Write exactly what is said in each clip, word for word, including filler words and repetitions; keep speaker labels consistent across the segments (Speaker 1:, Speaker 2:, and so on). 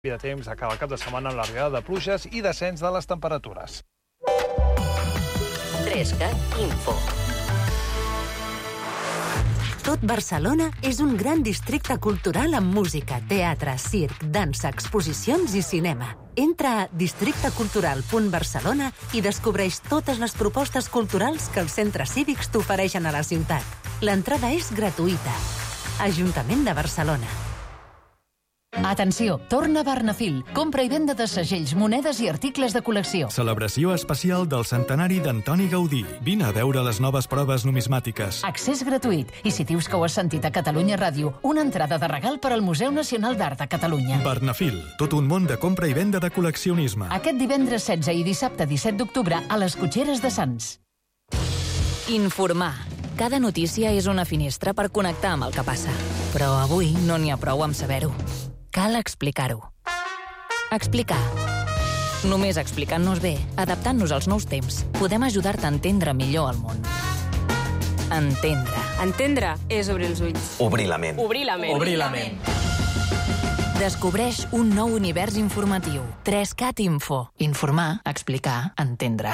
Speaker 1: de temps acaba el cap de setmana amb l'arribada de pluges i descens de les temperatures.
Speaker 2: Trescat Info.
Speaker 3: Tot Barcelona és un gran districte cultural amb música, teatre, circ, dansa, exposicions i cinema. Entra a districte cultural punt barcelona i descobreix totes les propostes culturals que els centres cívics t'ofereixen a la ciutat. L'entrada és gratuïta. Ajuntament de Barcelona.
Speaker 4: Atenció, torna Barnafil. Compra i venda de segells, monedes i articles de col·lecció.
Speaker 5: Celebració especial del centenari d'Antoni Gaudí. Vine a veure les noves proves numismàtiques.
Speaker 4: Accés gratuït. I si dius que ho has sentit a Catalunya Ràdio, una entrada de regal per al Museu Nacional d'Art de Catalunya.
Speaker 5: Barnafil, tot un món de compra i venda de col·leccionisme.
Speaker 4: Aquest divendres setze i dissabte disset d'octubre a les Cotxeres de Sants.
Speaker 2: Informar. Cada notícia és una finestra per connectar amb el que passa. Però avui no n'hi ha prou amb saber-ho. Cal explicar-ho. Explicar. Només explicant-nos bé, adaptant-nos als nous temps, podem ajudar-te a entendre millor el món. Entendre.
Speaker 6: Entendre és obrir els ulls.
Speaker 7: Obrir la ment.
Speaker 6: Obrir la ment.
Speaker 7: Obrir la ment.
Speaker 2: Descobreix un nou univers informatiu. Trescat Info. Informar, explicar, entendre.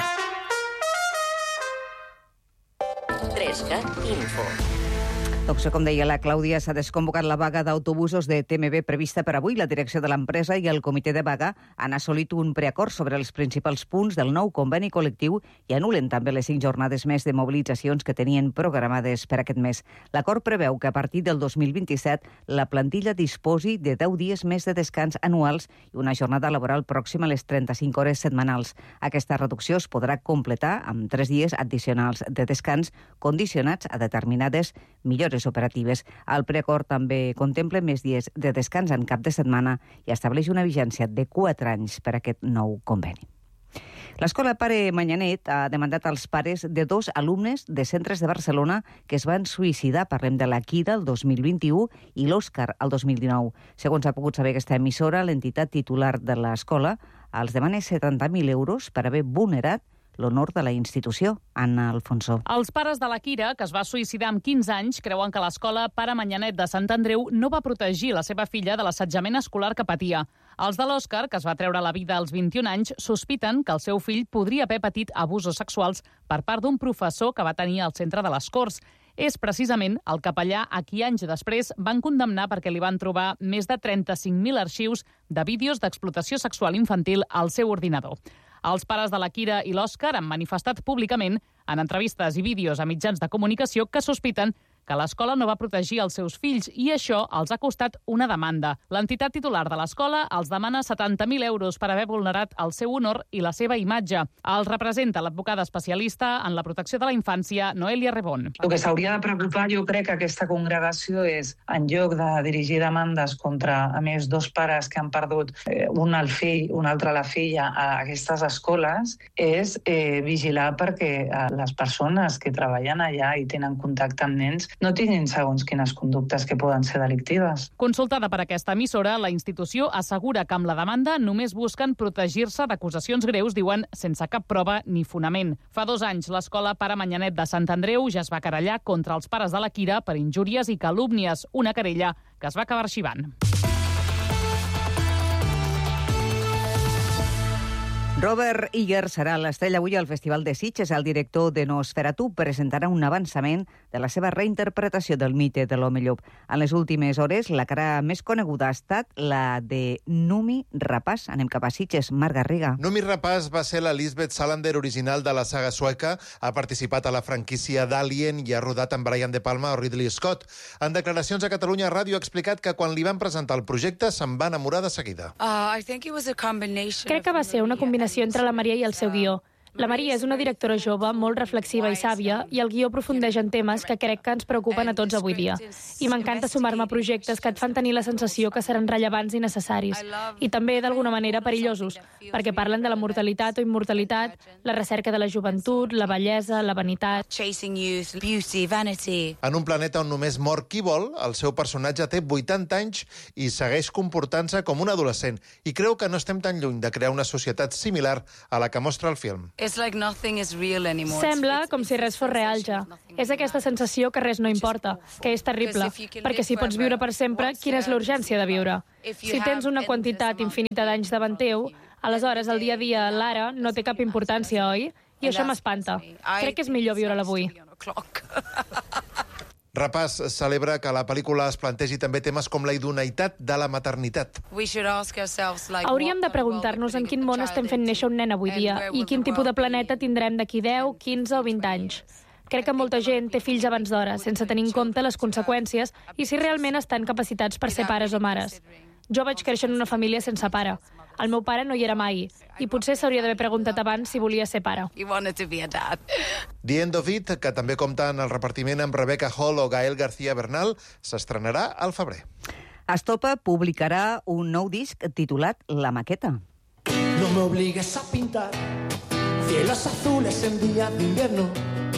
Speaker 2: Trescat Info.
Speaker 8: Doncs, com deia la Clàudia, s'ha desconvocat la vaga d'autobusos de T M B prevista per avui. La direcció de l'empresa i el comitè de vaga han assolit un preacord sobre els principals punts del nou conveni col·lectiu i anulen també les cinc jornades més de mobilitzacions que tenien programades per aquest mes. L'acord preveu que a partir del dos mil vint-i-set la plantilla disposi de deu dies més de descans anuals i una jornada laboral pròxima a les trenta-cinc hores setmanals. Aquesta reducció es podrà completar amb tres dies addicionals de descans condicionats a determinades millores operatives. El preacord també contempla més dies de descans en cap de setmana i estableix una vigència de quatre anys per a aquest nou conveni. L'escola Pare Manyanet ha demandat als pares de dos alumnes de centres de Barcelona que es van suïcidar. Parlem de la Kira el dos mil vint-i-u i l'Òscar el dos mil dinou. Segons ha pogut saber aquesta emissora, l'entitat titular de l'escola els demana setanta mil euros per haver vulnerat l'honor de la institució. Anna Alfonso.
Speaker 9: Els pares de la Kira, que es va suïcidar amb quinze anys, creuen que l'escola Pare Manyanet de Sant Andreu no va protegir la seva filla de l'assetjament escolar que patia. Els de l'Òscar, que es va treure la vida als vint-i-un anys, sospiten que el seu fill podria haver patit abusos sexuals per part d'un professor que va tenir al centre de les Corts. És precisament el capellà a qui anys després van condemnar perquè li van trobar més de trenta-cinc mil arxius de vídeos d'explotació sexual infantil al seu ordinador. Els pares de la Kira i l'Òscar han manifestat públicament en entrevistes i vídeos a mitjans de comunicació que sospiten que l'escola no va protegir els seus fills i això els ha costat una demanda. L'entitat titular de l'escola els demana setanta mil euros per haver vulnerat el seu honor i la seva imatge. Els representa l'advocada especialista en la protecció de la infància, Noelia Rebón.
Speaker 10: El que s'hauria de preocupar, jo crec que aquesta congregació és, en lloc de dirigir demandes contra, a més, dos pares que han perdut eh, un el fill, un altre la filla a aquestes escoles, és eh, vigilar perquè eh, les persones que treballen allà i tenen contacte amb nens no tinguin segons quines conductes que poden ser delictives.
Speaker 9: Consultada per aquesta emissora, la institució assegura que amb la demanda només busquen protegir-se d'acusacions greus, diuen, sense cap prova ni fonament. Fa dos anys, l'escola Pare Manyanet de Sant Andreu ja es va querellar contra els pares de la Kira per injúries i calúmnies, una querella que es va acabar arxivant.
Speaker 8: Robert Iger serà l'estrella avui al Festival de Sitges. El director de Nosferatu presentarà un avançament de la seva reinterpretació del mite de l'home llop. En les últimes hores, la cara més coneguda ha estat la de Numi Rapaz. Anem cap a Sitges. Marc Garriga.
Speaker 11: Numi Rapaz va ser la Lisbeth Salander original de la saga sueca. Ha participat a la franquícia d'Alien i ha rodat amb Brian De Palma o Ridley Scott. En declaracions a Catalunya Ràdio ha explicat que quan li van presentar el projecte se'n va enamorar de seguida.
Speaker 12: Uh, Crec que va ser una combinació entre la Maria i el seu guió. La Maria és una directora jove, molt reflexiva i sàvia, i el guió aprofundeix en temes que crec que ens preocupen a tots avui dia. I m'encanta sumar-me a projectes que et fan tenir la sensació que seran rellevants i necessaris. I també, d'alguna manera, perillosos, perquè parlen de la mortalitat o immortalitat, la recerca de la joventut, la bellesa, la vanitat.
Speaker 11: En un planeta on només mor qui vol, el seu personatge té vuitanta anys i segueix comportant-se com un adolescent. I creu que no estem tan lluny de crear una societat similar a la que mostra el film.
Speaker 12: Sembla com si res fos real ja. És aquesta sensació que res no importa, que és terrible, perquè si pots viure per sempre, quina és la urgència de viure? Si tens una quantitat infinita d'anys davant teu, aleshores el dia a dia, l'ara, no té cap importància, oi? I això m'espanta. Crec que és millor viure l'avui.
Speaker 11: Rapàs celebra que la pel·lícula es plantegi també temes com la idoneïtat de la maternitat.
Speaker 12: Hauríem de preguntar-nos en quin món estem fent néixer un nen avui dia i quin tipus de planeta tindrem d'aquí deu, quinze o vint anys. Crec que molta gent té fills abans d'hora, sense tenir en compte les conseqüències i si realment estan capacitats per ser pares o mares. Jo vaig créixer en una família sense pare. El meu pare no hi era mai, i potser s'hauria d'haver preguntat abans si volia ser pare.
Speaker 11: The End of It, que també compta en el repartiment amb Rebecca Hall o Gael García Bernal, s'estrenarà al febrer.
Speaker 8: Estopa publicarà un nou disc titulat La Maqueta.
Speaker 7: No me obligues a pintar cielos azules en días de invierno,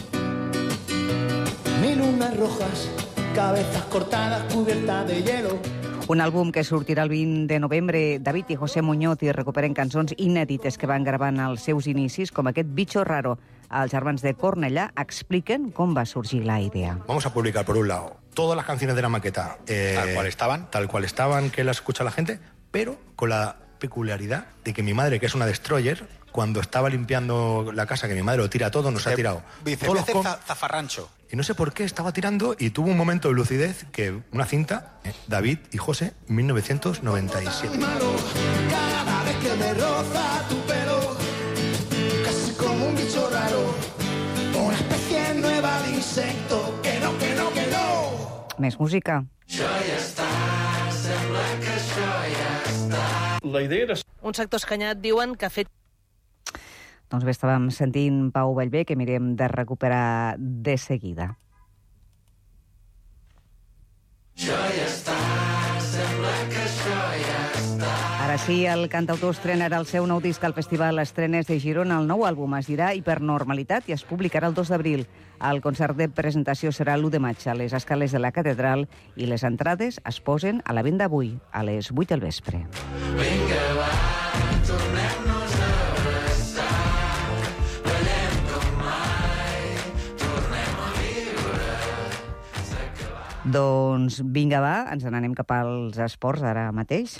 Speaker 7: ni lunas rojas, cabezas cortadas cubiertas de hielo.
Speaker 8: Un àlbum que sortirà el vint de novembre. David i José Muñoz hi recuperen cançons inèdites que van gravar en els seus inicis, com aquest Bicho Raro. Els germans de Cornellà expliquen com va sorgir la idea.
Speaker 13: Vamos a publicar, por un lado, todas las canciones de La Maqueta. Eh, tal cual estaban. Tal cual estaban, que las escucha la gente, pero con la peculiaridad de que mi madre, que es una destroyer, cuando estaba limpiando la casa, que mi madre lo tira todo, nos ha tirado.
Speaker 14: Dice,
Speaker 13: todos los
Speaker 14: con...
Speaker 13: con...
Speaker 14: zafarrancho.
Speaker 13: Y no sé por qué estaba tirando y tuvo un momento de lucidez que una cinta, eh, David y José, mil novecientos noventa y siete.
Speaker 7: Cada vez que me roza tu pelo, casi como un bicho raro, una especie nueva de insecto, que no, que no, que no.
Speaker 8: Més música.
Speaker 7: Això ja està, sembla que això ja està.
Speaker 15: La idea era...
Speaker 16: Un sector escanyat diuen que ha fet...
Speaker 8: Doncs bé, estàvem sentint Pau Vallvé, que mirem de recuperar de seguida.
Speaker 7: Això ja està, sembla que això ja està.
Speaker 8: Ara sí, el cantautor estrenarà el seu nou disc al Festival Estrenes de Girona. El nou àlbum es dirà Hipernormalitat i es publicarà el dos d'abril. El concert de presentació serà l'u de maig a les escales de la Catedral i les entrades es posen a la venda avui, a les vuit del vespre.
Speaker 7: Vinga, va, tornem-nos a abraçar, ballem com mai, tornem a viure,
Speaker 8: Doncs vinga, va, ens n'anem cap als esports ara mateix.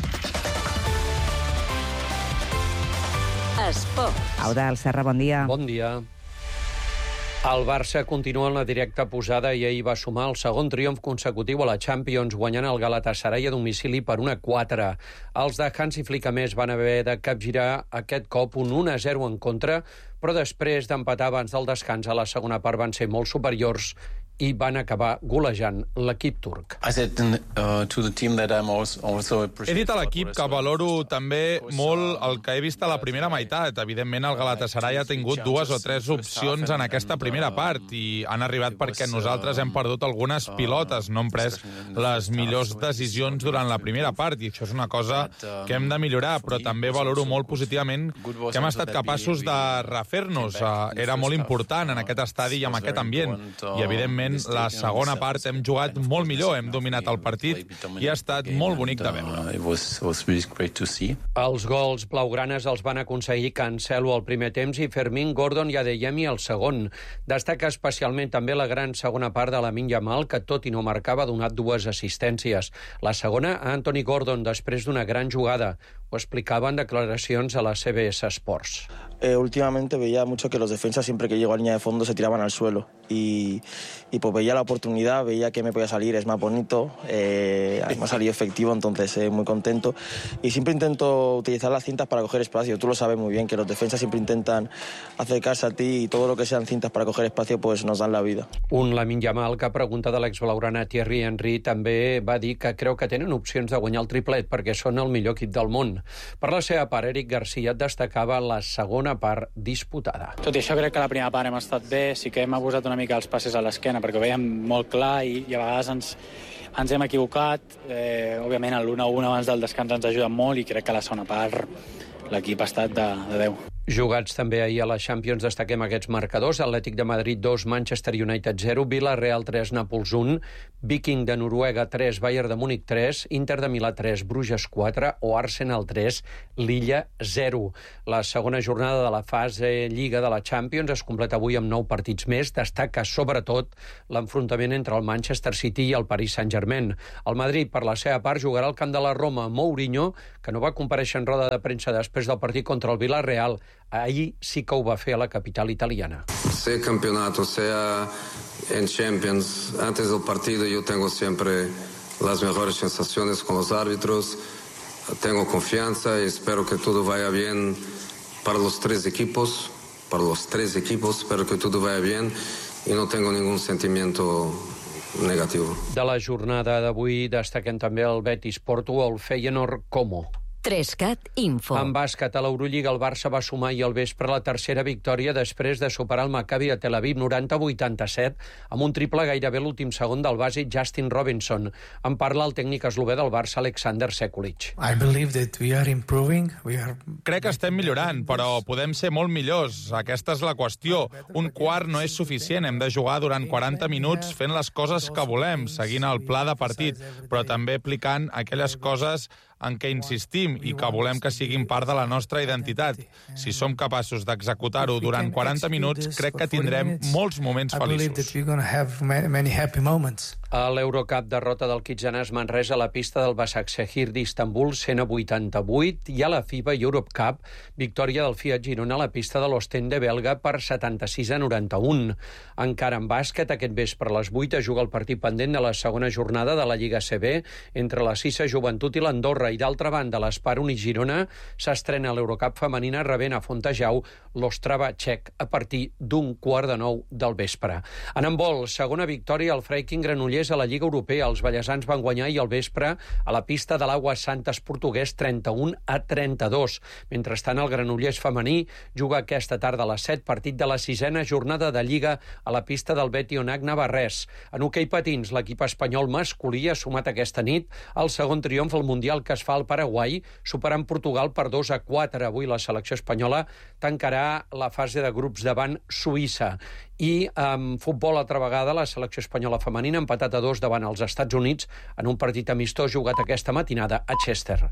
Speaker 2: Esports.
Speaker 8: Eudald Serra, bon dia.
Speaker 17: Bon dia. El Barça continua en la directa posada i ahir va sumar el segon triomf consecutiu a la Champions, guanyant el Galatasaray a domicili per una quatre. Els de Hansi Flick, a més, van haver de capgirar aquest cop un un a zero en contra, però després d'empatar abans del descans a la segona part van ser molt superiors i van acabar golejant l'equip turc.
Speaker 18: He
Speaker 19: dit a l'equip que valoro també molt el que he vist a la primera meitat. Evidentment, el Galatasaray ha tingut dues o tres opcions en aquesta primera part i han arribat perquè nosaltres hem perdut algunes pilotes, no hem pres les millors decisions durant la primera part i això és una cosa que hem de millorar, però també valoro molt positivament que hem estat capaços de refer-nos. Era molt important en aquest estadi i amb aquest ambient i, evidentment, la segona part hem jugat molt millor, hem dominat el partit i ha estat molt bonic de veure.
Speaker 17: Els gols blaugranes els van aconseguir Cancelo al primer temps i Fermín, Gordon i Adeyemi al segon. Destaca especialment també la gran segona part de Lamine Yamal, que tot i no marcava ha donat dues assistències. La segona a Anthony Gordon després d'una gran jugada. Ho explicava en declaracions a la C B S Sports.
Speaker 20: Eh, últimamente veía mucho que los defensas siempre que llego a línea de fondo se tiraban al suelo y, y pues veía la oportunidad, veía que me podía salir, es más bonito, eh, me ha salido efectivo, entonces eh, muy contento y siempre intento utilizar las cintas para coger espacio. Tú lo sabes muy bien que los defensas siempre intentan acercarse a ti y todo lo que sean cintas para coger espacio pues nos dan la vida.
Speaker 17: Un Lamine Yamal que a pregunta de l'exblaugrana Thierry Henry també va dir que creu que tenen opcions de guanyar el triplet perquè són el millor equip del món. Per la seva part, Eric Garcia destacava la segona part disputada.
Speaker 21: Tot i això, crec que la primera part hem estat bé, sí que hem abusat una mica els passes a l'esquena, perquè ho veiem molt clar i, i a vegades ens, ens hem equivocat. Eh, òbviament, l'un a un abans del descans ens ha ajudat molt i crec que la segona part l'equip ha estat de, de deu.
Speaker 17: Jugats també ahir a la Champions, destaquem aquests marcadors. Atlètic de Madrid dos, Manchester United zero, Villarreal tres, Nàpols un, Viking de Noruega tres, Bayern de Múnich tres, Inter de Milà tres, Bruges quatre o Arsenal tres, Lilla zero. La segona jornada de la fase Lliga de la Champions es completa avui amb nou partits més. Destaca sobretot l'enfrontament entre el Manchester City i el Paris Saint-Germain. El Madrid, per la seva part, jugarà al camp de la Roma. Mourinho, que no va comparèixer en roda de premsa després del partit contra el Villarreal, ahir sí que ho va fer a la capital italiana.
Speaker 14: Sea campeonato, sea en Champions, antes del partido yo tengo siempre las mejores sensaciones con los árbitros, tengo confianza y espero que todo vaya bien para los tres equipos, para los tres equipos, espero que todo vaya bien y no tengo ningún sentimiento negativo.
Speaker 17: De la jornada d'avui destaquem també el Betis Porto, el Feyenoord Como.
Speaker 3: Trescat Info.
Speaker 17: En bàsquet, a l'Eurolliga, el Barça va sumar i al vespre la tercera victòria després de superar el Maccabi de Tel Aviv noranta a vuitanta-set amb un triple gairebé l'últim segon del bàsic Justin Robinson. En parla el tècnic eslové del Barça, Alexander Sekulic.
Speaker 15: I believe that we are improving. We are...
Speaker 19: Crec que estem millorant, però podem ser molt millors. Aquesta és la qüestió. Un quart no és suficient. Hem de jugar durant quaranta minuts fent les coses que volem, seguint el pla de partit, però també aplicant aquelles coses en què insistim i que volem que siguin part de la nostra identitat. Si som capaços d'executar-ho durant quaranta minuts, crec que tindrem molts moments feliços.
Speaker 17: A l'Eurocup, derrota del Kitsanàs Manresa a la pista del Başakşehir d'Istanbul, cent a vuitanta-vuit, i a la FIBA Europe Cup, victòria del Fiat Girona a la pista de l'Ostende belga per setanta-sis a noranta-un. Encara en bàsquet, aquest vespre a les vuit es juga el partit pendent de la segona jornada de la Lliga C B entre la Sisa Joventut i l'Andorra, i d'altra banda, l'Espar Uni Girona s'estrena a l'Eurocup femenina rebent a Fontejau l'Ostrava txec a partir d'un quart de nou del vespre. En handbol, segona victòria al Freiking Granollers a la Lliga Europea. Els ballesans van guanyar i al vespre a la pista de l'Aigua Santes portuguès trenta-un a trenta-dos. Mentrestant, el Granollers femení juga aquesta tarda a les set, partit de la sisena jornada de Lliga a la pista del Betionac Navarrès. En hoquei patins, l'equip espanyol masculí ha sumat aquesta nit el segon triomf al Mundial que es fa al Paraguai, superant Portugal per dos a quatre. Avui la selecció espanyola tancarà la fase de grups davant Suïssa. I en futbol, altra vegada, la selecció espanyola femenina ha empatat a dos davant els Estats Units en un partit amistós jugat aquesta matinada a Chester.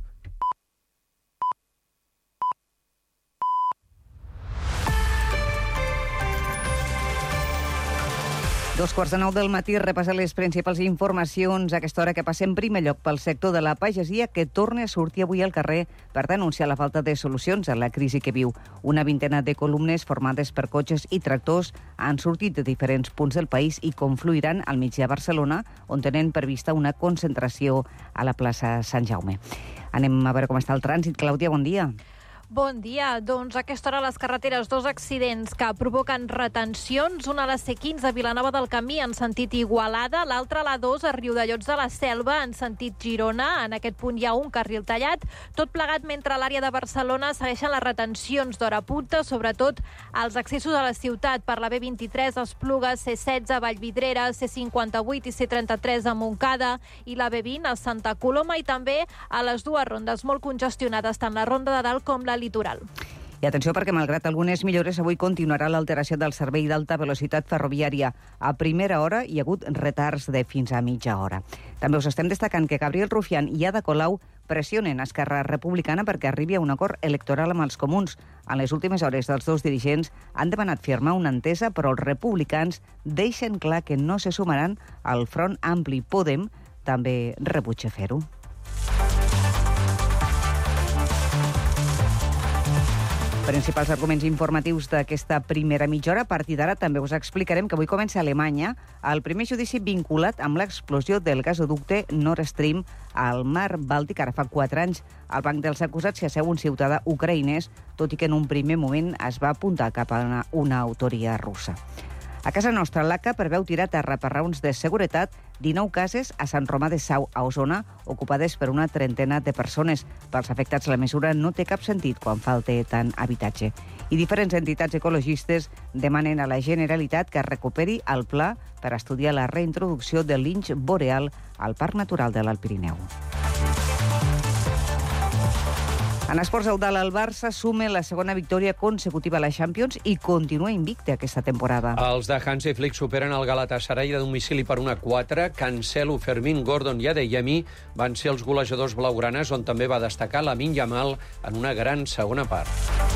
Speaker 8: Dos quarts de nou del matí, repassar les principals informacions a aquesta hora que passa en primer lloc pel sector de la pagesia, que torna a sortir avui al carrer per denunciar la falta de solucions a la crisi que viu. Una vintena de columnes formades per cotxes i tractors han sortit de diferents punts del país i confluiran al mig de Barcelona, on tenen prevista una concentració a la plaça Sant Jaume. Anem a veure com està el trànsit. Clàudia, bon dia.
Speaker 18: Bon dia. Doncs a aquesta hora a les carreteres dos accidents que provoquen retencions. Una a la C quinze a Vilanova del Camí en sentit Igualada, l'altra a la dos a Riudellots de la Selva en sentit Girona. En aquest punt hi ha un carril tallat. Tot plegat mentre a l'àrea de Barcelona segueixen les retencions d'hora punta, sobretot als accessos a la ciutat per la B vint-i-tres, Esplugues, C setze a Vallvidrera, C cinquanta-vuit i C trenta-tres a Montcada i la B vint a Santa Coloma, i també a les dues rondes molt congestionades, tant la Ronda de Dalt com la Litoral.
Speaker 8: I atenció perquè, malgrat algunes millores, avui continuarà l'alteració del servei d'alta velocitat ferroviària. A primera hora hi ha hagut retards de fins a mitja hora. També us estem destacant que Gabriel Rufián i Ada Colau pressionen Esquerra Republicana perquè arribi a un acord electoral amb els comuns. En les últimes hores, els dos dirigents han demanat firmar una entesa, però els republicans deixen clar que no se sumaran al Front Ampli. Podem també rebutja fer-ho. Principals arguments informatius d'aquesta primera mitja hora. A partir d'ara també us explicarem que avui comença a Alemanya el primer judici vinculat amb l'explosió del gasoducte Nord Stream al mar Bàltic. Ara fa quatre anys, al banc dels acusats s'hi asseu un ciutadà ucraïnès, tot i que en un primer moment es va apuntar cap a una, una autoria russa. A casa nostra, l'A C A preveu tirar a terra per raons de seguretat dinou cases a Sant Romà de Sau, a Osona, ocupades per una trentena de persones. Pels afectats, la mesura no té cap sentit quan falta tant habitatge. I diferents entitats ecologistes demanen a la Generalitat que recuperi el pla per estudiar la reintroducció del linx boreal al Parc Natural de l'Alt Pirineu. En esports Eudal, el Barça suma la segona victòria consecutiva a la Champions i continua invicte aquesta temporada.
Speaker 17: Els de Hansi Flick superen el Galatasaray de domicili per una quatre. Cancelo, Fermín, Gordon i Adeyemi van ser els golejadors blaugranes, on també va destacar Lamine Yamal en una gran segona part.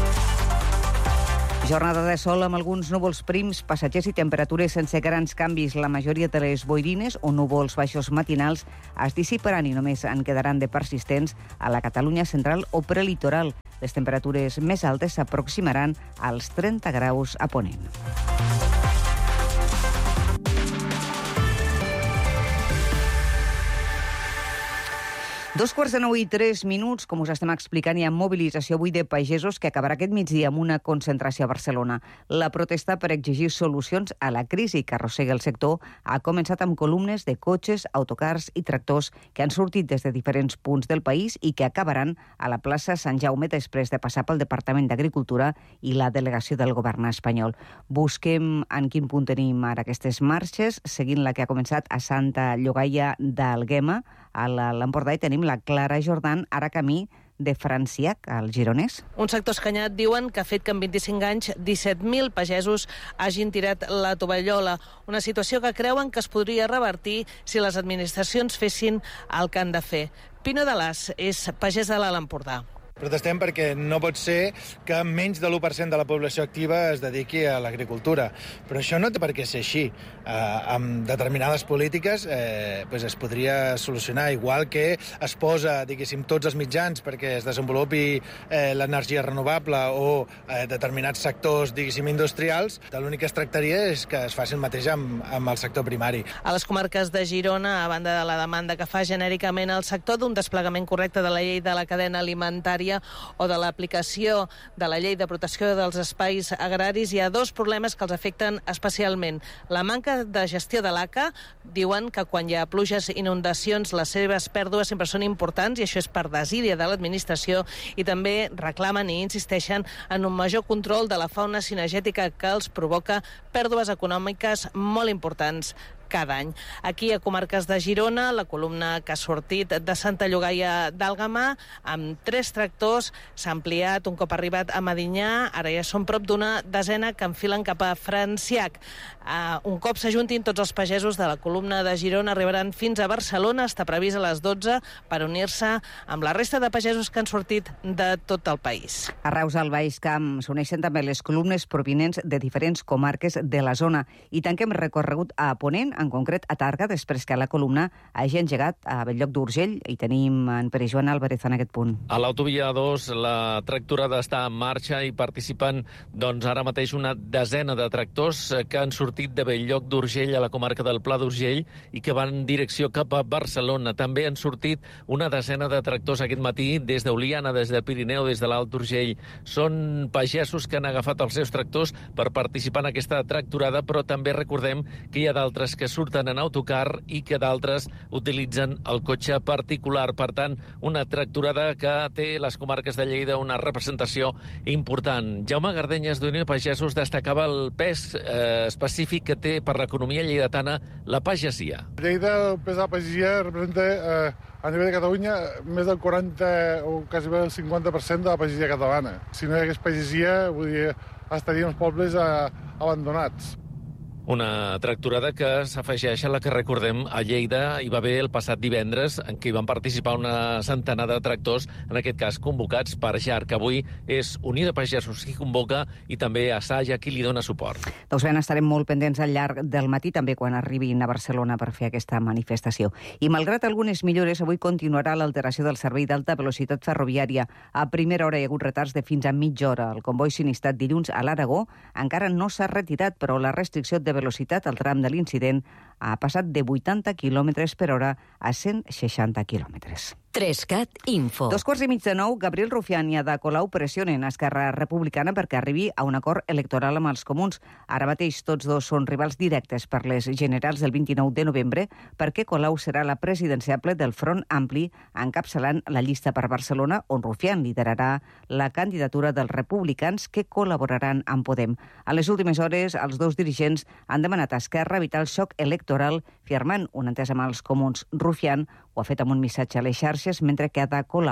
Speaker 8: Jornada de sol amb alguns núvols prims, passatgers i temperatures sense grans canvis. La majoria de les boirines o núvols baixos matinals es dissiparan i només en quedaran de persistents a la Catalunya central o prelitoral. Les temperatures més altes s'aproximaran als trenta graus a Ponent. Dos quarts de nou i tres minuts, com us estem explicant, hi ha mobilització avui de pagesos que acabarà aquest migdia amb una concentració a Barcelona. La protesta per exigir solucions a la crisi que arrossega el sector ha començat amb columnes de cotxes, autocars i tractors que han sortit des de diferents punts del país i que acabaran a la plaça Sant Jaume després de passar pel Departament d'Agricultura i la delegació del govern espanyol. Busquem en quin punt tenim ara aquestes marxes, seguint la que ha començat a Santa Llogaia d'Alguema, a l'Empordà, i tenim la Clara Jordan, ara camí de Franciac, al Gironès.
Speaker 16: Un sector escanyat diuen que ha fet que en vint-i-cinc anys disset mil pagesos hagin tirat la tovallola, una situació que creuen que es podria revertir si les administracions fessin el que han de fer. Pino Dalàs és pagès de l'Alt Empordà.
Speaker 1: Protestem perquè no pot ser que menys de l'u per cent de la població activa es dediqui a l'agricultura. Però això no té per què ser així. Eh, amb determinades polítiques eh, pues es podria solucionar, igual que es posa, diguéssim, tots els mitjans perquè es desenvolupi eh, l'energia renovable o eh, determinats sectors, diguéssim, industrials. L'únic que es tractaria és que es faci el mateix amb, amb el sector primari.
Speaker 16: A les comarques de Girona, a banda de la demanda que fa genèricament el sector d'un desplegament correcte de la llei de la cadena alimentària o de l'aplicació de la llei de protecció dels espais agraris, hi ha dos problemes que els afecten especialment. La manca de gestió de l'A C A, diuen que quan hi ha pluges i inundacions les seves pèrdues sempre són importants i això és per desídia de l'administració, i també reclamen i insisteixen en un major control de la fauna cinegètica que els provoca pèrdues econòmiques molt importants cada any. Aquí, a comarques de Girona, la columna que ha sortit de Santa Llogaia d'Àlguema, amb tres tractors, s'ha ampliat un cop arribat a Medinyà, ara ja són prop d'una desena que enfilen cap a Franciac. Uh, un cop s'ajuntin tots els pagesos de la columna de Girona, arribaran fins a Barcelona, està previst a les dotze, per unir-se amb la resta de pagesos que han sortit de tot el país.
Speaker 8: A Reus, al Baix Camp, s'uneixen també les columnes provinents de diferents comarques de la zona. I tanquem recorregut a Ponent, en concret a Targa, després que la columna hagi engegat a Bell-lloc d'Urgell, i tenim en Pere Joan Álvarez en aquest punt.
Speaker 22: A l'autovia dos, la tracturada està en marxa i participen doncs, ara mateix una desena de tractors que han sortit de Bell-lloc d'Urgell a la comarca del Pla d'Urgell i que van en direcció cap a Barcelona. També han sortit una desena de tractors aquest matí des d'Oliana, des del Pirineu, des de l'Alt Urgell. Són pagesos que han agafat els seus tractors per participar en aquesta tracturada, però també recordem que hi ha d'altres que surten en autocar i que d'altres utilitzen el cotxe particular. Per tant, una tracturada que té les comarques de Lleida una representació important. Jaume Gardenyes, d'Unió de Pagesos, destacava el pes eh, específic que té per l'economia lleidatana la pagesia.
Speaker 23: Lleida, el pes de la pagesia representa eh, a nivell de Catalunya més del quaranta o quasi el cinquanta per cent de la pagesia catalana. Si no hi hagués pagesia, vull dir, estarien els pobles eh, abandonats.
Speaker 22: Una tracturada que s'afegeix a la que recordem a Lleida hi va haver el passat divendres, en què hi van participar una centenada de tractors, en aquest cas convocats per J A R, que avui és Unió de Pagesos qui convoca i també Assaja qui li dona suport.
Speaker 8: Doncs bé, estarem molt pendents al llarg del matí, també quan arribin a Barcelona per fer aquesta manifestació. I malgrat algunes millores, avui continuarà l'alteració del servei d'alta velocitat ferroviària. A primera hora hi ha hagut retards de fins a mitja hora. El comboi sinistrat dilluns a l'Aragó encara no s'ha retirat, però la restricció de velocitat al tram de l'incident ha passat de vuitanta quilòmetres per hora a cent seixanta quilòmetres.
Speaker 2: Trescat Info.
Speaker 8: Dos quarts i mig de nou, Gabriel Rufián i Ada Colau pressionen a Esquerra Republicana perquè arribi a un acord electoral amb els comuns. Ara mateix tots dos són rivals directes per les generals del vint-i-nou de novembre, perquè Colau serà la presidenciable del Front Ampli, encapçalant la llista per Barcelona, on Rufián liderarà la candidatura dels republicans que col·laboraran amb Podem. A les últimes hores, els dos dirigents han demanat a Esquerra evitar el xoc electoral, firmant un entès amb els comuns. Rufián ho ha fet amb un missatge a les xarxes, mentre que Ada Colau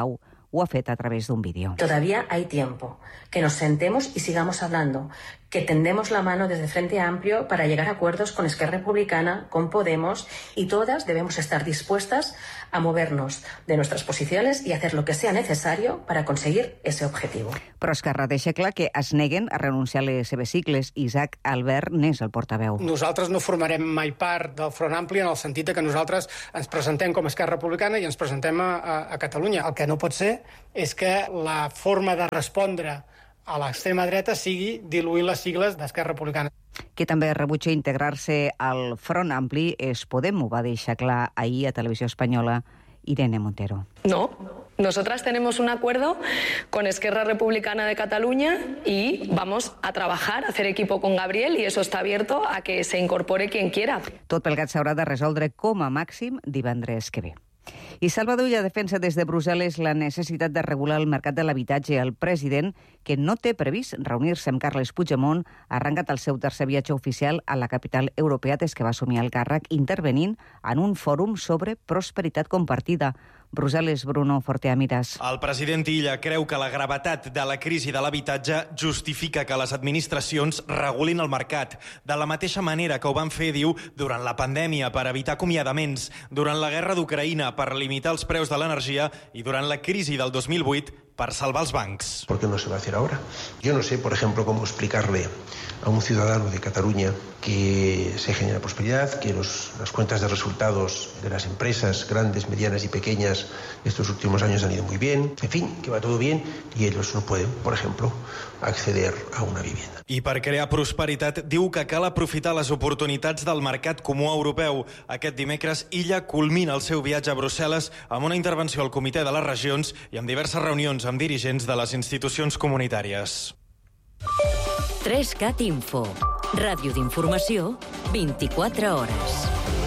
Speaker 8: ho ha fet a través d'un vídeo.
Speaker 4: Todavía hay tiempo. Que nos sentemos y sigamos hablando. Que tendemos la mano desde Frente Amplio para llegar a acuerdos con Esquerra Republicana, con Podemos, y todas debemos estar dispuestas a movernos de nuestras posiciones y hacer lo que sea necesario para conseguir ese objetivo.
Speaker 8: Però Esquerra deixa clar que es neguen a renunciar a les seves sigles. Isaac Albert n'és el portaveu.
Speaker 5: Nosaltres no formarem mai part del Front Ampli en el sentit que nosaltres ens presentem com a Esquerra Republicana i ens presentem a, a, a Catalunya. El que no pot ser és que la forma de respondre a l'extrema dreta sigui diluint les sigles d'Esquerra Republicana.
Speaker 8: Que també rebutja integrar-se al Front Ampli és Podem, ho va deixar clar ahir a Televisió Espanyola Irene Montero.
Speaker 6: No, nosotras tenemos un acuerdo con Esquerra Republicana de Cataluña y vamos a trabajar, a hacer equipo con Gabriel, y eso está abierto a que se incorpore quien quiera.
Speaker 8: Tot plegat s'haurà de resoldre com a màxim divendres que ve. I Salvador Illa defensa des de Brussel·les la necessitat de regular el mercat de l'habitatge. El president, que no té previst reunir-se amb Carles Puigdemont, ha arrencat el seu tercer viatge oficial a la capital europea des que va assumir el càrrec, intervenint en un fòrum sobre prosperitat compartida. Brussel·les, Bruno Forteamiras.
Speaker 24: El president Illa creu que la gravetat de la crisi de l'habitatge justifica que les administracions regulin el mercat. De la mateixa manera que ho van fer, diu, durant la pandèmia per evitar acomiadaments, durant la guerra d'Ucraïna per limitar els preus de l'energia i durant la crisi del dos mil vuit para salvar los bancos.
Speaker 25: ¿Por qué no se va a hacer ahora? Yo no sé, por ejemplo, cómo explicarle a un ciudadano de Cataluña que se genera prosperidad, que los, las cuentas de resultados de las empresas grandes, medianas y pequeñas estos últimos años han ido muy bien, en fin, que va todo bien y ellos no pueden, por ejemplo, acceder a una vivienda.
Speaker 24: I per crear prosperitat diu que cal aprofitar les oportunitats del mercat comú europeu. Aquest dimecres, Illa culmina el seu viatge a Brussel·les amb una intervenció al Comitè de les Regions i amb diverses reunions amb dirigents de les institucions comunitàries.
Speaker 2: tres cat Info. Ràdio d'informació, vint-i-quatre hores.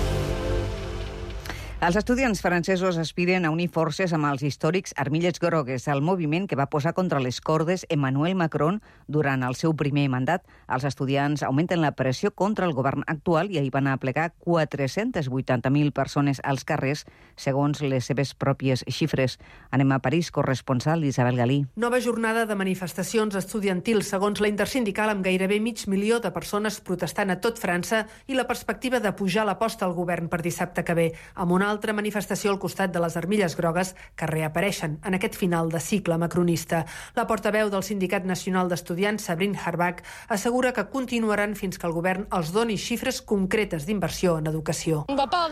Speaker 8: Els estudiants francesos aspiren a unir forces amb els històrics Armilles Grogues, el moviment que va posar contra les cordes Emmanuel Macron durant el seu primer mandat. Els estudiants augmenten la pressió contra el govern actual i ahir van aplegar quatre-centes vuitanta mil persones als carrers, segons les seves pròpies xifres. Anem a París, corresponsal Isabel Galí.
Speaker 26: Nova jornada de manifestacions estudiantils, segons la intersindical, amb gairebé mig milió de persones protestant a tot França i la perspectiva de pujar l'aposta al govern per dissabte que ve, amb una altra manifestació al costat de les Armilles Grogues que reapareixen en aquest final de cicle macronista. La portaveu del Sindicat Nacional d'Estudiants, Sabrine Harbach, assegura que continuaran fins que el govern els doni xifres concretes d'inversió en educació.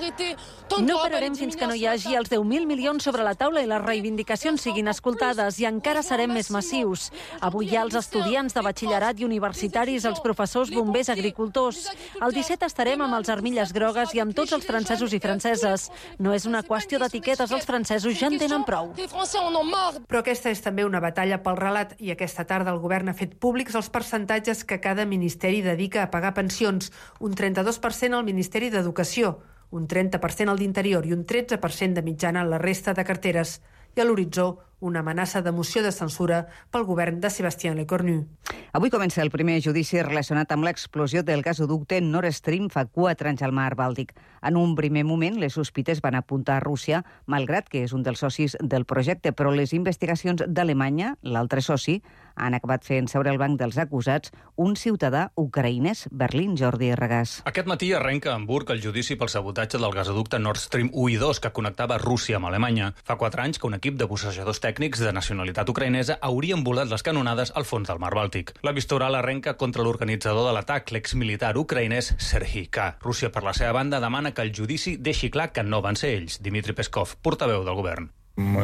Speaker 27: No pararem fins que no hi hagi els deu mil milions sobre la taula i les reivindicacions siguin escoltades, i encara serem més massius. Avui hi ha els estudiants de batxillerat i universitaris, els professors, bombers, agricultors. El disset estarem amb els Armilles Grogues i amb tots els francesos i franceses. No és una qüestió d'etiquetes, els francesos ja en tenen prou.
Speaker 26: Però aquesta és també una batalla pel relat, i aquesta tarda el govern ha fet públics els percentatges que cada ministeri dedica a pagar pensions. Un trenta-dos per cent al Ministeri d'Educació, un trenta per cent al d'Interior i un tretze per cent de mitjana a la resta de carteres. I a l'horitzó, una amenaça de moció de censura pel govern de Sébastien Lecornu.
Speaker 8: Avui comença el primer judici relacionat amb l'explosió del gasoducte Nord Stream fa quatre anys al mar Bàltic. En un primer moment, les sospites van apuntar a Rússia, malgrat que és un dels socis del projecte, però les investigacions d'Alemanya, l'altre soci, han acabat fent seure al banc dels acusats un ciutadà ucraïnès, Berlín, Jordi Regàs.
Speaker 28: Aquest matí arrenca a Hamburg el judici pel sabotatge del gasoducte Nord Stream u i dos que connectava Rússia amb Alemanya. Fa quatre anys que un equip de bussejadors tècnics de nacionalitat ucraïnesa haurien volat les canonades al fons del mar Bàltic. La vista oral arrenca contra l'organitzador de l'atac, l'exmilitar ucraïnès Serhiy K. Rússia, per la seva banda, demana que el judici deixi clar que no van ser ells. Dmitry Peskov, portaveu del govern.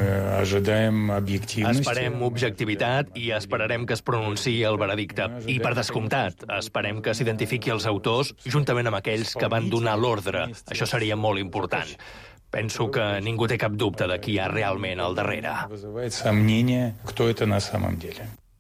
Speaker 29: Esperem objectivitat i esperarem que es pronunciï el veredicte. I, per descomptat, esperem que s'identifiqui els autors juntament amb aquells que van donar l'ordre. Això seria molt important. Penso que ningú té cap dubte de qui hi ha realment al darrere.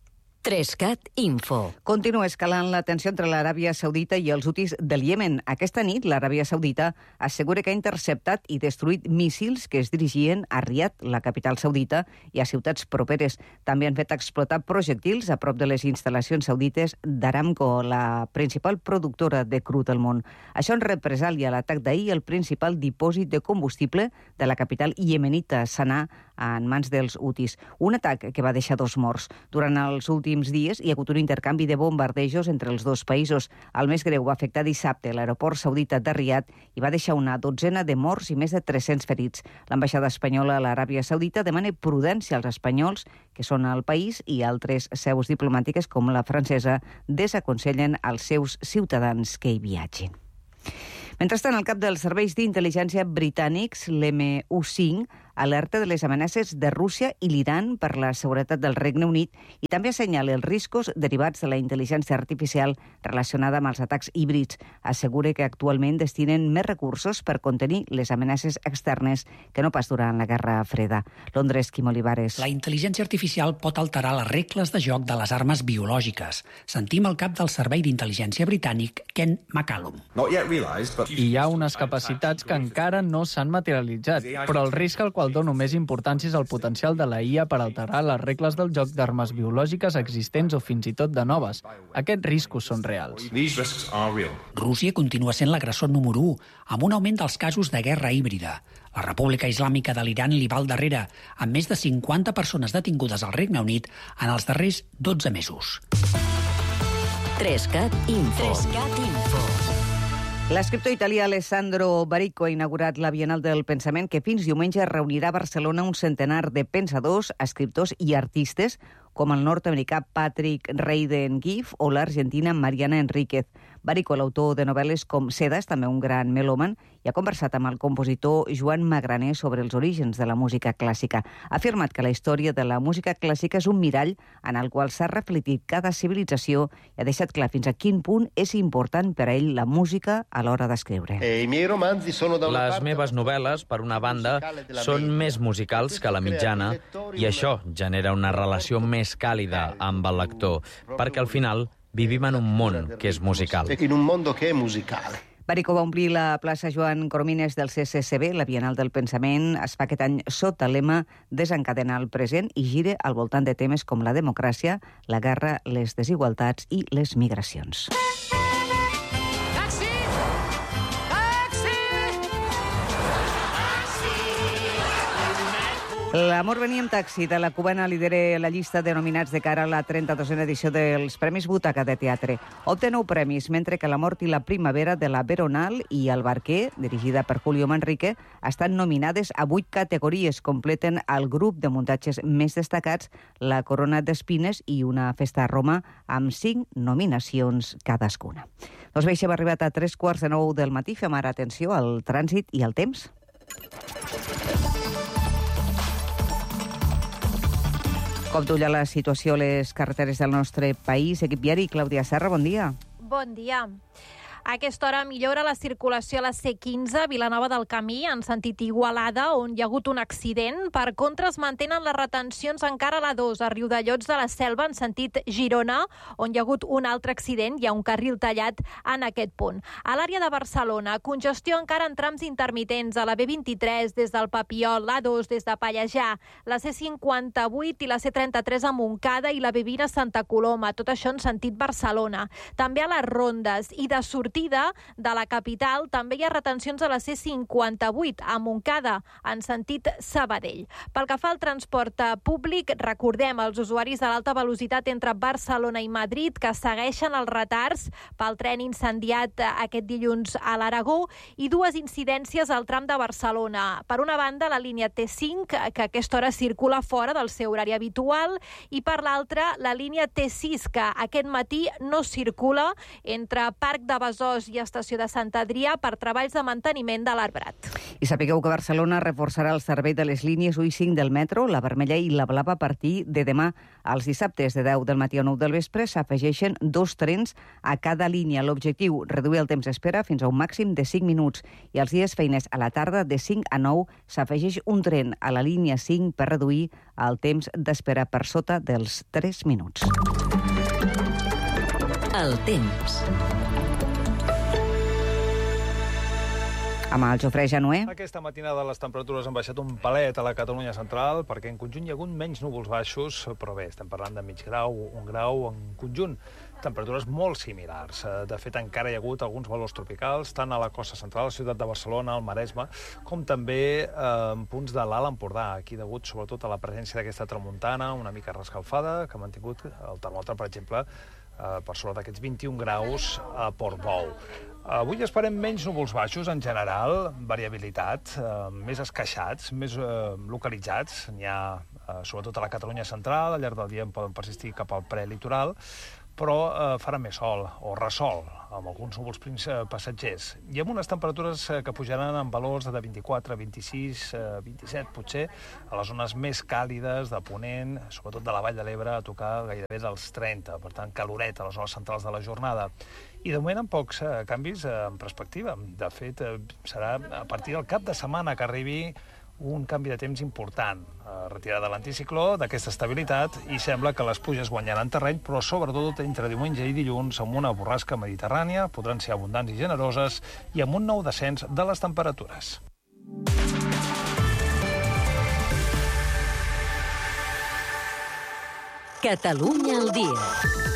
Speaker 2: Trescat Info.
Speaker 8: Continua escalant la tensió entre l'Aràbia Saudita i els hutis del Iemen. Aquesta nit, l'Aràbia Saudita assegura que ha interceptat i destruït míssils que es dirigien a Riad, la capital saudita, i a ciutats properes. També han fet explotar projectils a prop de les instal·lacions saudites d'Aramco, la principal productora de cru del món. Això en represàlia a l'atac d'ahir al principal dipòsit de combustible de la capital iemenita, Sanà, en mans dels hutis. Un atac que va deixar dos morts. Durant els últims dies hi ha hagut un intercanvi de bombardejos entre els dos països. El més greu va afectar dissabte l'aeroport saudita de Riad i va deixar una dotzena de morts i més de tres-cents ferits. L'ambaixada espanyola a l'Aràbia Saudita demana prudència als espanyols que són al país i altres seus diplomàtiques com la francesa desaconsellen als seus ciutadans que hi viatgin. Mentrestant, el cap dels serveis d'intel·ligència britànics, l'M U cinc, alerta de les amenaces de Rússia i l'Iran per la seguretat del Regne Unit i també assenyala els riscos derivats de la intel·ligència artificial relacionada amb els atacs híbrids. Assegura que actualment destinen més recursos per contenir les amenaces externes que no pas durant la Guerra Freda. Londres, Quim Olivares.
Speaker 7: La intel·ligència artificial pot alterar les regles de joc de les armes biològiques. Sentim el cap del servei d'intel·ligència britànic, Ken McCallum.
Speaker 9: Hi ha unes capacitats que encara no s'han materialitzat, però el risc al qual dono més importància és el potencial de la I A per alterar les regles del joc d'armes biològiques existents o fins i tot de noves. Aquests riscos són reals.
Speaker 7: Rússia continua sent l'agressor número u, amb un augment dels casos de guerra híbrida. La República Islàmica de l'Iran li va al darrere, amb més de cinquanta persones detingudes al Regne Unit en els darrers dotze mesos.
Speaker 2: Trescat Info. Trescat Info.
Speaker 8: L'escriptor italià Alessandro Baricco ha inaugurat la Bienal del Pensament que fins diumenge reunirà a Barcelona un centenar de pensadors, escriptors i artistes com el nord-americà Patrick Radden Keefe o l'argentina Mariana Enríquez. Baricco, l'autor de novel·les com Sedas, també un gran melòman, i ha conversat amb el compositor Joan Magraner sobre els orígens de la música clàssica. Ha afirmat que la història de la música clàssica és un mirall en el qual s'ha reflectit cada civilització i ha deixat clar fins a quin punt és important per a ell la música a l'hora d'escriure.
Speaker 10: Les meves novel·les, per una banda, són més musicals que la mitjana i això genera una relació més càlida amb el lector, perquè al final vivim en un món que és musical.
Speaker 8: Baricco va omplir la plaça Joan Coromines del C C C B. La Bienal del Pensament es fa aquest any sota el lema Desencadenar el present i gira al voltant de temes com la democràcia, la guerra, les desigualtats i les migracions. L'amor venia en taxi de la cubana lidera la llista de nominats de cara a la trenta-dosena edició dels Premis Butaca de Teatre. Obté nou premis, mentre que La mort i la primavera de la Veronal i El barquer, dirigida per Julio Manrique, estan nominades a vuit categories. Completen el grup de muntatges més destacats La corona d'espines i Una festa a Roma, amb cinc nominacions cadascuna. Doncs bé, això hem arribat a tres quarts de nou del matí. Fem ara atenció al trànsit i al temps. Com t'ulla la situació a les carreteres del nostre país? Equip viari, Clàudia Serra, bon dia.
Speaker 18: Bon dia. A aquesta hora millora la circulació a la C quinze, Vilanova del Camí, en sentit Igualada, on hi ha hagut un accident. Per contra, es mantenen les retencions encara a la dos, a Riudellots de la Selva, en sentit Girona, on hi ha hagut un altre accident. Hi ha un carril tallat en aquest punt. A l'àrea de Barcelona, congestió encara en trams intermitents a la B vint-i-tres, des del Papiol, l'A dos des de Pallejà, la C cinquanta-vuit i la C trenta-tres a Montcada i la B vint a Santa Coloma, tot això en sentit Barcelona. També a les rondes i de sortida de la capital també hi ha retencions a la C cinquanta-vuit a Montcada, en sentit Sabadell. Pel que fa al transport públic, recordem els usuaris de l'alta velocitat entre Barcelona i Madrid que segueixen els retards pel tren incendiat aquest dilluns a l'Aragó i dues incidències al tram de Barcelona. Per una banda, la línia T cinc, que a aquesta hora circula fora del seu horari habitual, i per l'altra, la línia T sis, que aquest matí no circula entre Parc de Besòs i Estació de Sant Adrià per treballs de manteniment de l'arbrat.
Speaker 8: I sapigueu que Barcelona reforçarà el servei de les línies u i cinc del metro, la vermella i la blava, a partir de demà. Els dissabtes de deu del matí a nou del vespre s'afegeixen dos trens a cada línia. L'objectiu, reduir el temps d'espera fins a un màxim de cinc minuts. I els dies feines a la tarda, de cinc a nou, s'afegeix un tren a la línia cinc per reduir el temps d'espera per sota dels tres minuts.
Speaker 2: El temps.
Speaker 8: Amb el Jofre Januer.
Speaker 3: Aquesta matinada les temperatures han baixat un palet a la Catalunya central perquè en conjunt hi ha hagut menys núvols baixos, però bé, estem parlant de mig grau, un grau en conjunt. Temperatures molt similars. De fet, encara hi ha hagut alguns valors tropicals, tant a la costa central, a la ciutat de Barcelona, al Maresme, com també eh, en punts de l'Alt Empordà, aquí degut sobretot a la presència d'aquesta tramuntana, una mica rescalfada, que ha mantingut el termòmetre, per exemple, eh, per sobre d'aquests vint-i-un graus a Portbou. Avui esperem menys núvols baixos en general, variabilitat, eh, més esqueixats, més eh, localitzats. N'hi ha, eh, sobretot a la Catalunya central, al llarg del dia en poden persistir cap al prelitoral, però eh, farà més sol o ressol, amb alguns núvols passatgers. I amb unes temperatures que pujaran en valors de vint-i-quatre, vint-i-sis, vint-i-set, potser, a les zones més càlides de Ponent, sobretot de la Vall de l'Ebre, a tocar gairebé dels trenta, per tant, caloret a les hores centrals de la jornada. I de moment amb pocs eh, canvis eh, en perspectiva. De fet, eh, serà a partir del cap de setmana que arribi un canvi de temps important. Eh, retirada de l'anticicló, d'aquesta estabilitat, i sembla que les pluges guanyaran terreny, però sobretot entre diumenge i dilluns amb una borrasca mediterrània, podran ser abundants i generoses, i amb un nou descens de les temperatures.
Speaker 2: Catalunya al dia.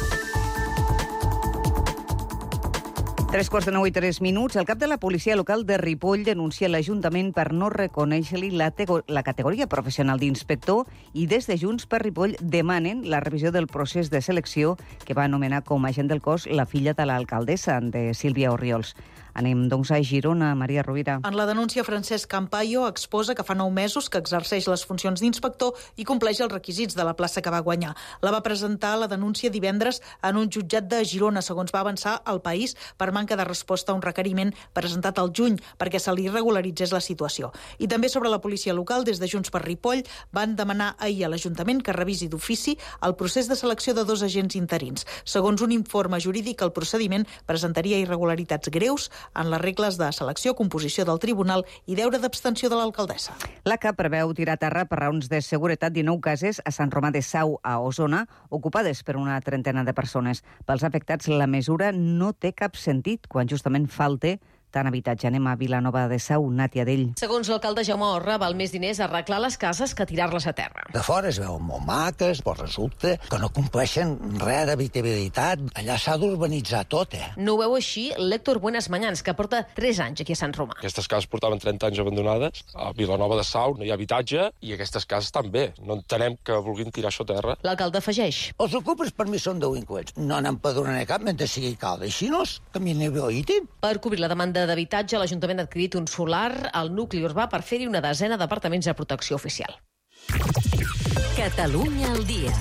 Speaker 8: Tres quarts de nou i tres minuts. El cap de la policia local de Ripoll denuncia l'Ajuntament per no reconèixer-li la, la categoria professional d'inspector i des de Junts per Ripoll demanen la revisió del procés de selecció que va anomenar com a agent del cos la filla de l'alcaldessa, de Sílvia Orriols. Anem, doncs, a Girona. Maria Rovira.
Speaker 11: En la denúncia, Francesc Campayo exposa que fa nou mesos que exerceix les funcions d'inspector i compleix els requisits de la plaça que va guanyar. La va presentar la denúncia divendres en un jutjat de Girona, segons va avançar El País, per manca de resposta a un requeriment presentat al juny perquè se li regularitzés la situació. I també sobre la policia local, des de Junts per Ripoll, van demanar ahir a l'Ajuntament que revisi d'ofici el procés de selecció de dos agents interins. Segons un informe jurídic, el procediment presentaria irregularitats greus en les regles de selecció, composició del tribunal i deure d'abstenció de l'alcaldessa.
Speaker 8: La C A P preveu tirar a terra per raons de seguretat dinou cases a Sant Romà de Sau, a Osona, ocupades per una trentena de persones. Pels afectats, la mesura no té cap sentit quan justament falta tant habitatge. Anem a Vilanova de Sau, Nàtia Dell.
Speaker 12: Segons l'alcalde Jaume Orra, val més diners arreglar les cases que tirar-les a terra.
Speaker 13: De fora es veuen molt maques, però resulta que no compleixen res d'habitabilitat. Allà s'ha d'urbanitzar tot, eh?
Speaker 12: No ho veu així l'Héctor Buenas Mañans, que porta tres anys aquí a Sant Romà.
Speaker 14: Aquestes cases portaven trenta anys abandonades. A Vilanova de Sau no hi ha habitatge i aquestes cases també. No entenem que vulguin tirar això a terra.
Speaker 12: L'alcalde afegeix.
Speaker 13: Els ocupes per mi són delinqüents. No n'empadronaré cap mentre sigui alcalde. Així no és que m'hi negoïtin.
Speaker 12: Per cobrir la demanda d'habitatge, l'Ajuntament ha adquirit un solar al nucli urbà per fer-hi una desena d'apartaments de protecció oficial.
Speaker 2: Catalunya al dia.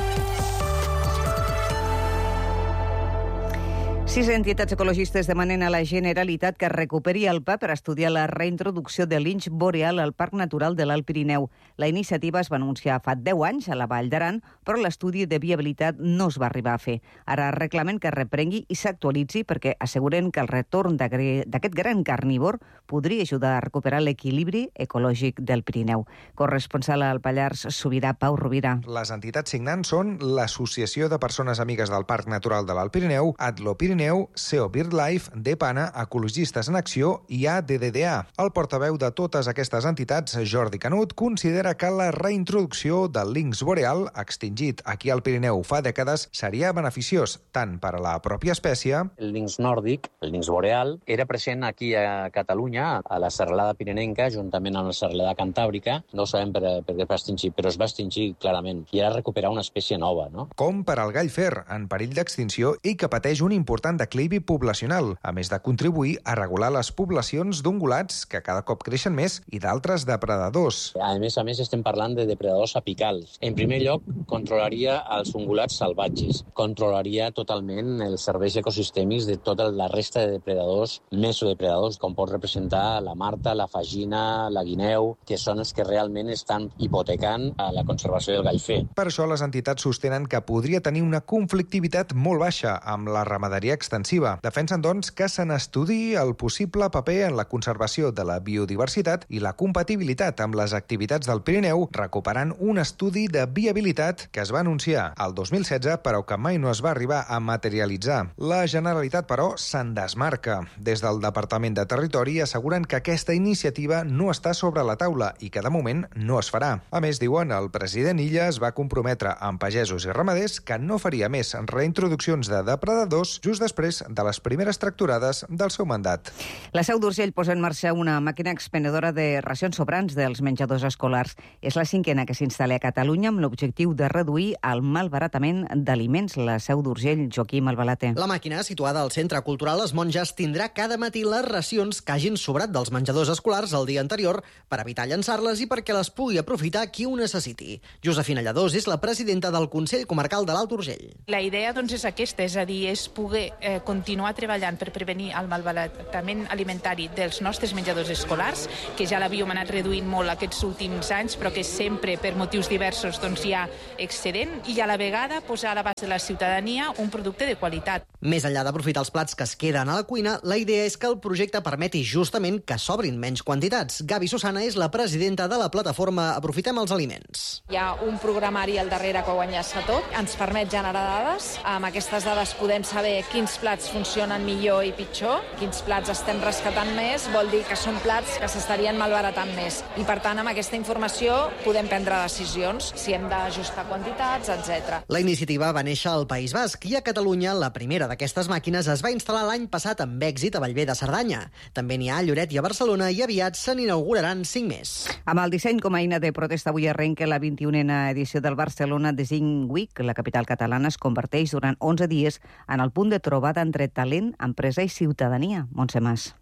Speaker 8: Sis entitats ecologistes demanen a la Generalitat que recuperi el P A per estudiar la reintroducció de linx boreal al Parc Natural de l'Alt Pirineu. La iniciativa es va anunciar fa deu anys a la Vall d'Aran, però l'estudi de viabilitat no es va arribar a fer. Ara reclamen que reprengui i s'actualitzi perquè asseguren que el retorn d'aquest gran carnívor podria ajudar a recuperar l'equilibri ecològic del Pirineu. Corresponsal al Pallars Sobirà, Pau Rovira.
Speaker 15: Les entitats signants són l'Associació de Persones Amigues del Parc Natural de l'Alt Pirineu, Atlo Pirineu, C E O BirdLife, DEPANA, Ecologistes en Acció i A D D D A. El portaveu de totes aquestes entitats, Jordi Canut, considera que la reintroducció del linx boreal, extingit aquí al Pirineu fa dècades, seria beneficiós tant per a la pròpia espècie.
Speaker 19: El linx nòrdic, el linx boreal, era present aquí a Catalunya, a la serralada pirinenca, juntament amb la serralada cantàbrica. No ho sabem per, per què es va extingir, però es va extingir clarament. I era recuperar una espècie nova, no?
Speaker 15: Com per al gall fer, en perill d'extinció i que pateix un important declivi poblacional, a més de contribuir a regular les poblacions d'ungulats que cada cop creixen més i d'altres depredadors.
Speaker 19: A més a més estem parlant de depredadors apicals. En primer lloc, controlaria els ungulats salvatges, controlaria totalment els serveis ecosistèmics de tota la resta de depredadors, mesodepredadors, com pot representar la marta, la fagina, la guineu, que són els que realment estan hipotecant a la conservació del gall fer.
Speaker 15: Per això les entitats sostenen que podria tenir una conflictivitat molt baixa amb la ramaderia extensiva. Defensen, doncs, que se n'estudiï el possible paper en la conservació de la biodiversitat i la compatibilitat amb les activitats del Pirineu, recuperant un estudi de viabilitat que es va anunciar el dos mil setze, però que mai no es va arribar a materialitzar. La Generalitat, però, se'n desmarca. Des del Departament de Territori asseguren que aquesta iniciativa no està sobre la taula i que, de moment, no es farà. A més, diuen, el president Illa es va comprometre amb pagesos i ramaders que no faria més reintroduccions de depredadors just després de les primeres tracturades del seu mandat.
Speaker 8: La Seu d'Urgell posa en marxa una màquina expenedora de racions sobrants dels menjadors escolars. És la cinquena que s'instal·la a Catalunya amb l'objectiu de reduir el malbaratament d'aliments. La Seu d'Urgell, Joaquim Albalate.
Speaker 1: La màquina, situada al Centre Cultural Les Monges, tindrà cada matí les racions que hagin sobrat dels menjadors escolars el dia anterior per evitar llançar-les i perquè les pugui aprofitar qui ho necessiti. Josefina Lladós és la presidenta del Consell Comarcal de l'Alt Urgell.
Speaker 4: La idea doncs, és aquesta, és a dir, és poder eh, continuar treballant per prevenir el malbaratament alimentari dels nostres menjadors escolars, que ja l'havíem anat reduint molt aquests últims anys, però que sempre, per motius diversos, doncs, hi ha excedent, i a la vegada posar a l'abast de la ciutadania un producte de qualitat.
Speaker 1: Més enllà d'aprofitar els plats que es queden a la cuina, la idea és que el projecte permeti justament que s'obrin menys quantitats. Gavi Susana és la presidenta de la plataforma Aprofitem els Aliments.
Speaker 5: Hi ha un programari al darrere que ho enllaça tot, ens permet generar dades. Amb aquestes dades podem saber quins plats funcionen millor i pitjor, quins plats estem rescatant més, vol dir que són plats que s'estarien malbaratant més. I per tant, amb aquesta informació podem prendre decisions, si hem d'ajustar quantitats, etcètera.
Speaker 1: La iniciativa va néixer al País Basc i a Catalunya la primera d'aquestes màquines es va instal·lar l'any passat amb èxit a Bellver de Cerdanya. També n'hi ha a Lloret i a Barcelona i aviat se n'inauguraran cinc més.
Speaker 8: Amb el disseny com a eina de protesta avui arrenca la vint-i-unena edició del Barcelona Design Week. La capital catalana es converteix durant onze dies en el punt de trobada entre talent, empresa i ciutadania. Montse Mas.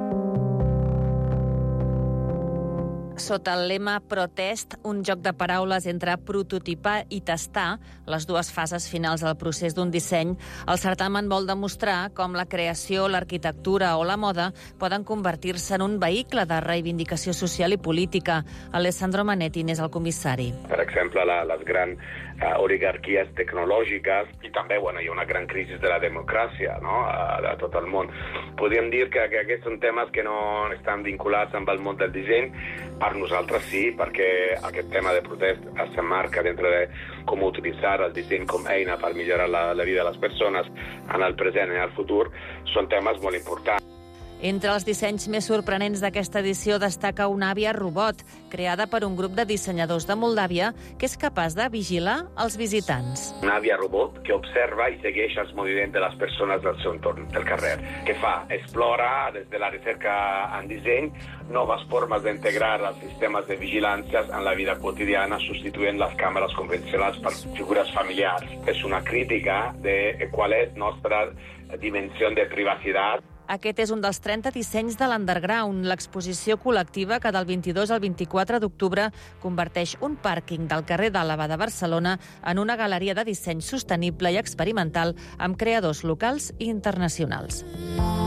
Speaker 2: Sota el lema Protest, un joc de paraules entre prototipar i testar, les dues fases finals del procés d'un disseny, el certamen vol demostrar com la creació, l'arquitectura o la moda poden convertir-se en un vehicle de reivindicació social i política. Alessandro Manetti n'és el comissari.
Speaker 16: Per exemple, la, les grans uh, oligarquies tecnològiques i també bueno, hi ha una gran crisi de la democràcia, no? uh, de tot el món. Podríem dir que, que aquests són temes que no estan vinculats amb el món del disseny. Per nosaltres sí, perquè aquest tema de protest s'emmarca dintre de com utilitzar el disseny com eina per millorar la, la vida de les persones en el present i en el futur. Són temes molt importants.
Speaker 2: Entre els dissenys més sorprenents d'aquesta edició destaca una àvia robot, creada per un grup de dissenyadors de Moldàvia, que és capaç de vigilar els visitants.
Speaker 16: Una àvia robot que observa i segueix els moviments de les persones del seu entorn, del carrer. Què fa? Explora, des de la recerca en disseny, noves formes d'integrar els sistemes de vigilància en la vida quotidiana, substituint les càmeres convencionals per figures familiars. És una crítica de qual és nostra dimensió de privacitat.
Speaker 2: Aquest és un dels trenta dissenys de l'Underground, l'exposició col·lectiva que del vint-i-dos al vint-i-quatre d'octubre converteix un pàrquing del carrer d'Àlava de Barcelona en una galeria de disseny sostenible i experimental amb creadors locals i internacionals.